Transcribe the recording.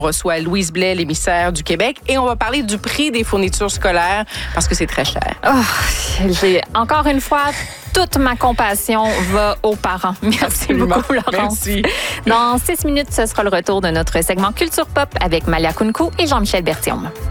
On reçoit Louise Blais, l'émissaire du Québec, et on va parler du prix des fournitures scolaires parce que c'est très cher. Encore une fois, toute ma compassion va aux parents. Merci Absolument. beaucoup, Laurence. Merci. Dans 6 minutes, ce sera le retour de notre segment Culture Pop avec Malia Kounkou et Jean-Michel Berthiaume.